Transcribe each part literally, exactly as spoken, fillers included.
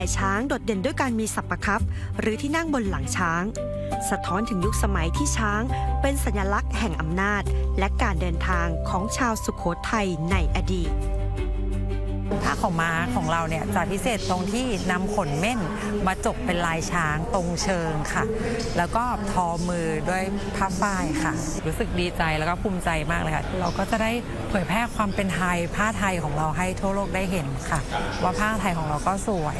ช้างโดดเด่นด้วยการมีสัปปะคับหรือที่นั่งบนหลังช้างสะท้อนถึงยุคสมัยที่ช้างเป็นสัญลักษณ์แห่งอำนาจและการเดินทางของชาวสุโขทัยในอดีตผ้าของม้าของเราเนี่ยจะพิเศษตรงที่นำขนเม่นมาจกเป็นลายช้างตรงเชิงค่ะแล้วก็ทอมือด้วยผ้าฝ้ายค่ะรู้สึกดีใจแล้วก็ภูมิใจมากเลยค่ะเราก็จะได้เผยแพร่ความเป็นไทยผ้าไทยของเราให้ทั่วโลกได้เห็นค่ะว่าผ้าไทยของเราก็สวย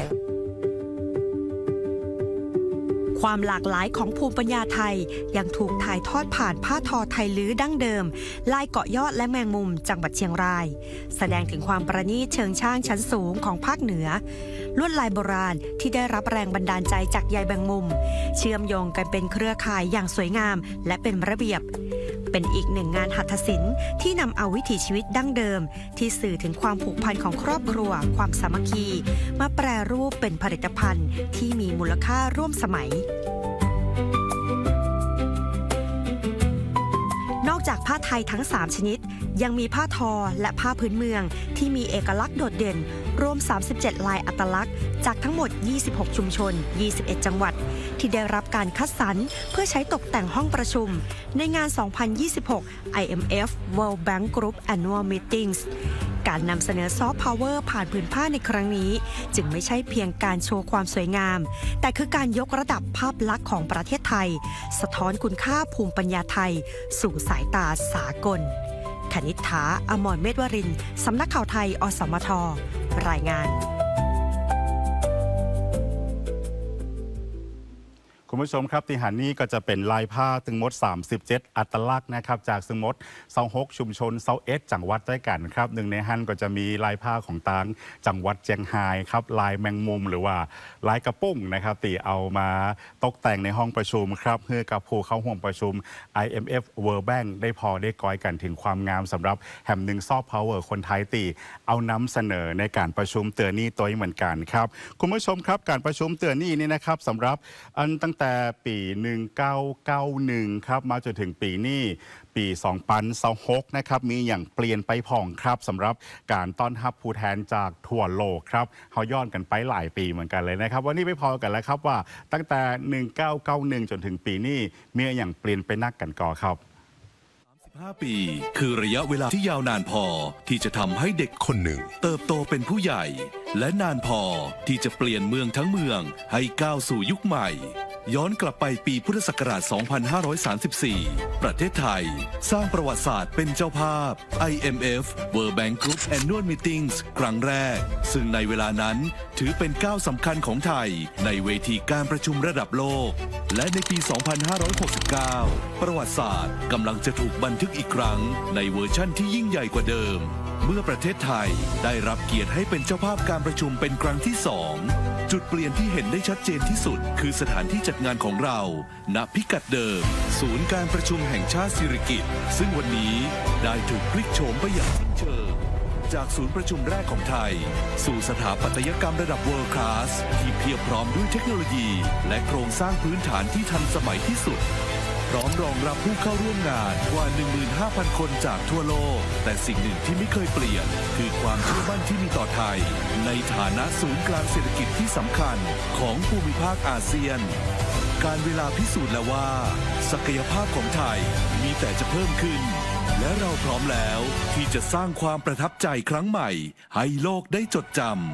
ความหลากหลายของภูมิปัญญาไทยยังถูกถ่ายทอดผ่านผ้าทอไทยลื้อดั้งเดิมลายเกาะยอดและแมงมุมจังหวัดเชียงรายแสดงถึงความประณีตเชิงช่างชั้นสูงของภาคเหนือลวดลายโบราณที่ได้รับแรงบันดาลใจจากใยแมงมุมเชื่อมโยงกันเป็นเครือข่ายอย่างสวยงามและเป็นระเบียบเป็นอีกหนึ่งงานหัตถศิลป์ที่นำเอาวิถีชีวิตดั้งเดิมที่สื่อถึงความผูกพันของครอบครัวความสามัคคีมาแปรรูปเป็นผลิตภัณฑ์ที่มีมูลค่าร่วมสมัยนอกจากผ้าไทยทั้งสามชนิดยังมีผ้าทอและผ้าพื้นเมืองที่มีเอกลักษณ์โดดเด่นรวมสามสิบเจ็ดลายอัตลักษณ์จากทั้งหมดยี่สิบหกชุมชนยี่สิบเอ็ดจังหวัดที่ได้รับการคัดสรรเพื่อใช้ตกแต่งห้องประชุมในงาน สองพันยี่สิบหก ไอ เอ็ม เอฟ World Bank Group Annual Meetings การนำเสนอซอฟต์พาวเวอร์ผ่านผืนผ้าในครั้งนี้จึงไม่ใช่เพียงการโชว์ความสวยงามแต่คือการยกระดับภาพลักษณ์ของประเทศไทยสะท้อนคุณค่าภูมิปัญญาไทยสู่สายตาสากลคณิษฐา อมรเมธวรินทร์สำนักข่าวไทยอสมทรายงานคุณผู้ชมครับที่หันนี้ก็จะเป็นลายผ้าตึงมดสามสิบเจ็ดอัตลักษณ์นะครับจากซึ่งมดเซาหกชุมชนเซาเอสจังหวัดด้วยกันครับหนึ่งในหันก็จะมีลายผ้าของตางจังหวัดเจียงไฮ้ครับลายแมงมุมหรือว่าลายกระปุ้งนะครับตีเอามาตกแต่งในห้องประชุมครับเพื่อกับผู้เข้าร่วมประชุม ไอ เอ็ม เอฟ World Bank ได้พอได้ก้อยกันถึงความงามสำหรับแห่มหนึ่งซอฟต์พาวเวอร์คนไทยตีเอานำเสนอในการประชุมเตือนนี่ตัวเหมือนกันครับคุณผู้ชมครับการประชุมเตือนนี่นี่นะครับสำหรับอันตั้งแต่ปีหนึ่งพันเก้าร้อยเก้าสิบเอ็ดครับมาจนถึงปีนี้ปีสองพันยี่สิบหกนะครับมีอย่างเปลี่ยนไปผ่องครับสำหรับการต้อนรับผู้แทนจากทั่วโลกครับเขาย้อนกันไปหลายปีเหมือนกันเลยนะครับวันนี้ไม่พอกันแล้วครับว่าตั้งแต่หนึ่งพันเก้าร้อยเก้าสิบเอ็ดจนถึงปีนี้มีอย่างเปลี่ยนไปนักกันก่อครับห้าปีคือระยะเวลาที่ยาวนานพอที่จะทำให้เด็กคนหนึ่งเติบโตเป็นผู้ใหญ่และนานพอที่จะเปลี่ยนเมืองทั้งเมืองให้ก้าวสู่ยุคใหม่ย้อนกลับไปปีพุทธศักราช สองพันห้าร้อยสามสิบสี่ ประเทศไทยสร้างประวัติศาสตร์เป็นเจ้าภาพ ไอ เอ็ม เอฟ World Bank Group Annual Meetings ครั้งแรกซึ่งในเวลานั้นถือเป็นก้าวสำคัญของไทยในเวทีการประชุมระดับโลกและในปี สองพันห้าร้อยหกสิบเก้า ประวัติศาสตร์กำลังจะถูกบันทึกอีกครั้งในเวอร์ชั่นที่ยิ่งใหญ่กว่าเดิมเมื่อประเทศไทยได้รับเกียรติให้เป็นเจ้าภาพการประชุมเป็นครั้งที่สองจุดเปลี่ยนที่เห็นได้ชัดเจนที่สุดคือสถานที่จัดงานของเราณพิกัดเดิมศูนย์การประชุมแห่งชาติสิริกิติ์ซึ่งวันนี้ได้ถูกพลิกโฉมไปอย่างสิ้นเชิงจากศูนย์ประชุมแรกของไทยสู่สถาปัตยกรรมระดับ World Class ที่เพียบพร้อมด้วยเทคโนโลยีและโครงสร้างพื้นฐานที่ทันสมัยที่สุดพร้อมรองรับผู้เข้าร่วมงานกว่า หนึ่งหมื่นห้าพัน คนจากทั่วโลกแต่สิ่งหนึ่งที่ไม่เคยเปลี่ยนคือความเชื่อมั่นที่มีต่อไทยในฐานะศูนย์กลางเศรษฐกิจที่สำคัญของภูมิภาคอาเซียนการเวลาพิสูจน์แล้วว่าศักยภาพของไทยมีแต่จะเพิ่มขึ้นและเราพร้อมแล้วที่จะสร้างความประทับใจครั้งใหม่ให้โลกได้จดจำ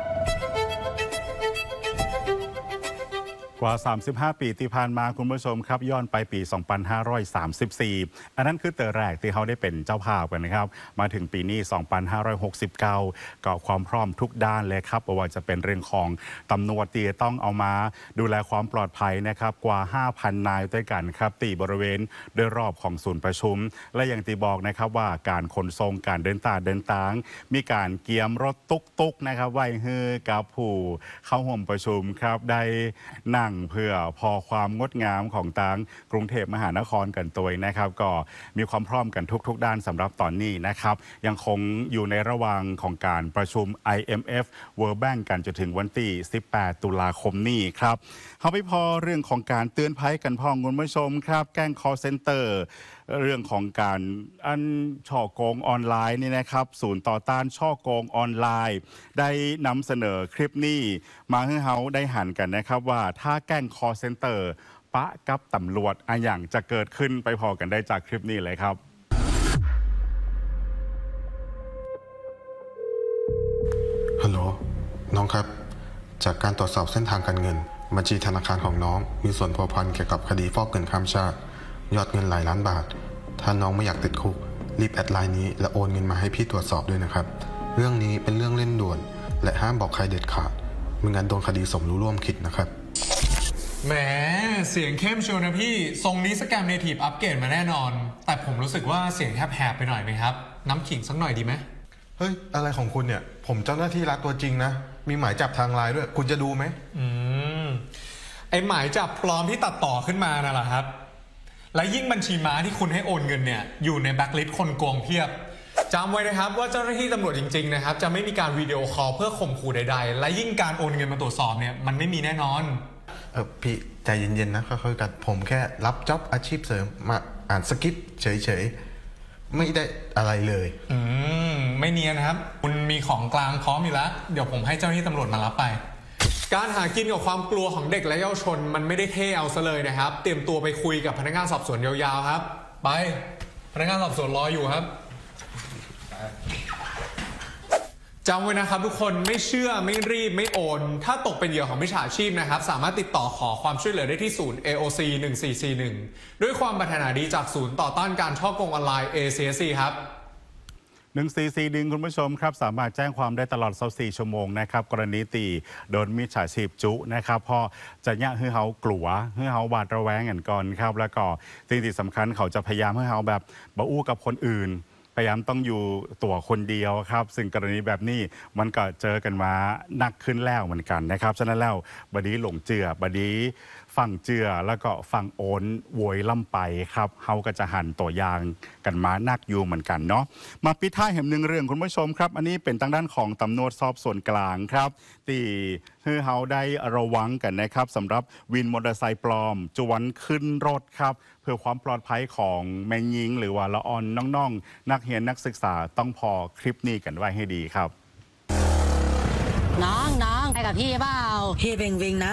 กว่าสามสิบห้าปีที่ผ่านมาคุณผู้ชมครับย้อนไปปี สองพันห้าร้อยสามสิบสี่ อันนั้นคือเตอแรกที่เขาได้เป็นเจ้าภาพกันนะครับมาถึงปีนี้ สองพันห้าร้อยหกสิบเก้า ก็ความพร้อมทุกด้านเลยครับไม่ว่าจะเป็นเรื่องของตำรวจที่ต้องเอามาดูแลความปลอดภัยนะครับกว่า ห้าพัน นายด้วยกันครับตีบริเวณโดยรอบของศูนย์ประชุมและอย่างที่บอกนะครับว่าการขนส่งการเดินตาเดินตางมีการเกียมรถตุกๆนะครับไว้ให้กับผู้เข้าร่วมประชุมครับได้นั่งเพื่อพอความงดงามของทางกรุงเทพมหานครกันตัวนะครับก็มีความพร้อมกันทุกๆด้านสำหรับตอนนี้นะครับยังคงอยู่ในระหว่างของการประชุม ไอ เอ็ม เอฟ World Bank กันจนถึงวันที่สิบแปดตุลาคมนี้ครับเขาไปพอเรื่องของการเตือนภัยกันพ้องคุณผู้ชมครับแก๊ง call center เรื่องของการอันช่อโกงออนไลน์นี่นะครับศูนย์ต่อต้านช่อโกงออนไลน์ ได้นำเสนอคลิปนี้มาให้เฮาได้หันกันนะครับว่าถ้าแกล้ง call center ปะกับตำรวจอะอย่างจะเกิดขึ้นไปพอกันได้จากคลิปนี้เลยครับฮัลโหลน้องครับจากการตรวจสอบเส้นทางการเงินบัญชีธนาคารของน้องมีส่วนพัวพันเกี่ยวกับคดีฟอกเงินข้ามชาติยอดเงินหลายล้านบาทถ้าน้องไม่อยากติดคุกรีบแอดไลน์นี้และโอนเงินมาให้พี่ตรวจสอบด้วยนะครับเรื่องนี้เป็นเรื่องเล่นด่วนและห้ามบอกใครเด็ดขาดไม่งั้นโดนคดีสมรู้ร่วมคิดนะครับแหมเสียงเข้มเชียวนะพี่ทรงนี้สแกมเนทีฟอัปเกรดมาแน่นอนแต่ผมรู้สึกว่าเสียงแหบๆไปหน่อยไหมครับน้ำขิงสักหน่อยดีไหมเฮ้ยอะไรของคุณเนี่ยผมเจ้าหน้าที่รัฐตัวจริงนะมีหมายจับทางไลน์ด้วยคุณจะดูไหมอืมไอหมายจับปลอมที่ตัดต่อขึ้นมาน่ะเหรอครับและยิ่งบัญชีม้าที่คุณให้โอนเงินเนี่ยอยู่ในแบ็คลิสต์คนโกงเพียบจำไว้นะครับว่าเจ้าหน้าที่ตำรวจจริงๆนะครับจะไม่มีการวิดีโอคอลเพื่อข่มขู่ใดๆและยิ่งการโอนเงินมาตรวจสอบเนี่ยมันไม่มีแน่นอนเออพี่ใจเย็นๆนะค่อยๆกันผมแค่รับจ็อบอาชีพเสริมมาอ่านสคริปต์เฉยๆไม่ได้อะไรเลยอืมไม่เนียนนะครับคุณมีของกลางพร้อมอยู่แล้วเดี๋ยวผมให้เจ้าหน้าที่ตำรวจมารับไปการหากินกับความกลัวของเด็กและเยาวชนมันไม่ได้เท่เอาซะเลยนะครับเตรียมตัวไปคุยกับพนักงานสอบสวนยาวๆครับไปพนักงานสอบสวนรออยู่ครับจำไว้นะครับทุกคนไม่เชื่อไม่รีบไม่โอนถ้าตกเป็นเหยื่อของมิจฉาชีพนะครับสามารถติดต่อขอความช่วยเหลือได้ที่ศูนย์ เอ โอ ซี หนึ่งสี่สี่หนึ่งด้วยความปรารถนาดีจากศูนย์ต่อต้านการฉ้อโกงออนไลน์ เอ ซี เอส ซี ครับหนึ่งสี่สี่หนึ่งคุณผู้ชมครับสามารถแจ้งความได้ตลอดยี่สิบสี่ชั่วโมงนะครับกรณีตีโดนมิจฉาชีพจุนะครับพอจะยะให้เขากลัวให้เขาหวาดระแวงกันก่อนครับแล้วก็สิ่งที่สำคัญเขาจะพยายามให้เขาแบบบ่อู้กับคนอื่นพยายามต้องอยู่ตัวคนเดียวครับซึ่งกรณีแบบนี้มันก็เจอกันมานักขึ้นแล้วเหมือนกันนะครับฉะนั้นแล้วบดีหลงเจือบดีฟังเจือแล้วก็ฟังโอนโวยล่ำไปครับเฮาก็จะหันตัวอย่างกันมานักอยู่เหมือนกันเนาะมาปิดท้ายแห่งหนึ่งเรื่องคุณผู้ชมครับอันนี้เป็นทางด้านของตำรวจสอบสวนกลางครับที่ให้เฮาได้ระวังกันนะครับสำหรับวินมอเตอร์ไซค์ปลอมจวนขึ้นรถครับเพื่อความปลอดภัยของแม่ยิงหรือว่าละออนน้องๆนักเรียนนักศึกษาต้องพอคลิปนี้กันไว้ให้ดีครับน้องน้องไปกับพี่เปล่าพี่เบงวิงนะ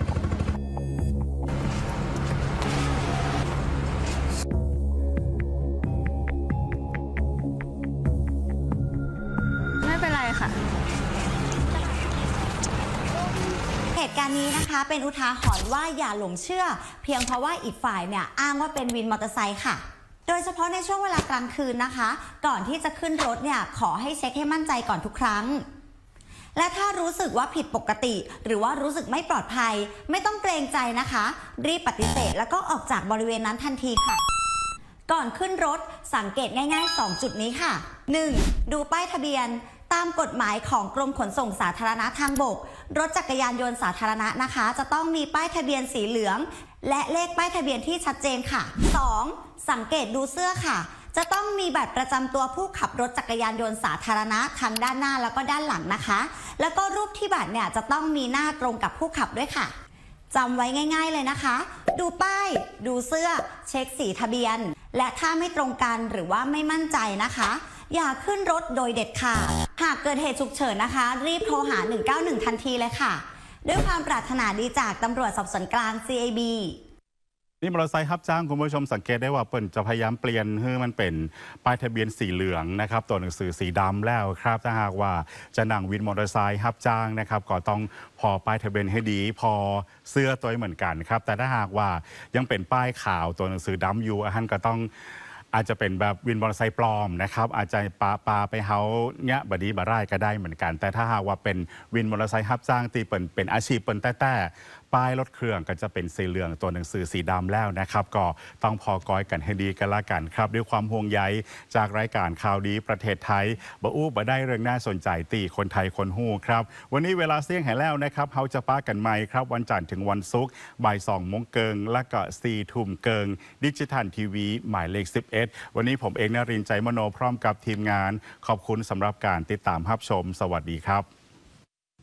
ไม่เป็นไรค่ะเหตุการณ์นี้นะคะเป็นอุทาหรณ์ว่าอย่าหลงเชื่อเพียงเพราะว่าอีกฝ่ายเนี่ยอ้างว่าเป็นวินมอเตอร์ไซค์ค่ะโดยเฉพาะในช่วงเวลากลางคืนนะคะก่อนที่จะขึ้นรถเนี่ยขอให้เช็คให้มั่นใจก่อนทุกครั้งและถ้ารู้สึกว่าผิดปกติหรือว่ารู้สึกไม่ปลอดภัยไม่ต้องเกรงใจนะคะรีบปฏิเสธแล้วก็ออกจากบริเวณนั้นทันทีค่ะก่อนขึ้นรถสังเกตง่ายๆสองจุดนี้ค่ะ หนึ่ง ดูป้ายทะเบียนตามกฎหมายของกรมขนส่งสาธารณะทางบกรถจักรยานยนต์สาธารณะนะคะจะต้องมีป้ายทะเบียนสีเหลืองและเลขป้ายทะเบียนที่ชัดเจนค่ะ สอง สังเกตดูเสื้อค่ะจะต้องมีบัตรประจำตัวผู้ขับรถจักรยานยนต์สาธารณะทั้งด้านหน้าแล้วก็ด้านหลังนะคะแล้วก็รูปที่บัตรเนี่ยจะต้องมีหน้าตรงกับผู้ขับด้วยค่ะจำไว้ง่ายๆเลยนะคะดูป้ายดูเสื้อเช็คสีทะเบียนและถ้าไม่ตรงกันหรือว่าไม่มั่นใจนะคะอย่าขึ้นรถโดยเด็ดขาดหากเกิดเหตุฉุกเฉินนะคะรีบโทรหาหนึ่งเก้าหนึ่งทันทีเลยค่ะด้วยความปรารถนาดีจากตำรวจสอบสวนกลาง ซี ไอ บีนี่มอเตอร์ไซค์รับจ้างคุณผู้ชมสังเกตได้ว่าเปิ่นจะพยายามเปลี่ยนให้มันเป็นป้ายทะเบียนสีเหลืองนะครับตัวหนังสือสีดำแล้วครับถ้าหากว่าจะนั่งวินมอเตอร์ไซค์รับจ้างนะครับก็ต้องพอป้ายทะเบียนให้ดีพอเสื้อตัวเหมือนกันครับแต่ถ้าหากว่ายังเป็นป้ายขาวตัวหนังสือดำอยู่อันก็ต้องอาจจะเป็นแบบวินมอเตอร์ไซค์ปลอมนะครับอาจจะปาปาไปเฮาเนี้ยบดีบาร่ายก็ได้เหมือนกันแต่ถ้าหากว่าเป็นวินมอเตอร์ไซค์รับจ้างตีเปิ่นเป็นอาชีพเปิ่นแต่ป้ายรถเครื่องก็จะเป็นสีเหลืองตัวหนังสือสีดำแล้วนะครับก็ต้องพอกอยกันให้ดีกันละกันครับด้วยความห่วงใยจากรายการข่าวดีประเทศไทยบ่อู้บ่ได้เรื่องน่าสนใจตีคนไทยคนฮู้ครับวันนี้เวลาเสี่ยงแห่แล้วนะครับเฮาจะป้ากันใหม่ครับวันจันทร์ถึงวันศุกร์บ่ายสองโมงเกิงและก็สี่ทุ่มเกิงดิจิทัลทีวีหมายเลขสิบเอ็ดวันนี้ผมเองนรินทร์ใจมโนพร้อมกับทีมงานขอบคุณสำหรับการติดตามรับชมสวัสดีครับ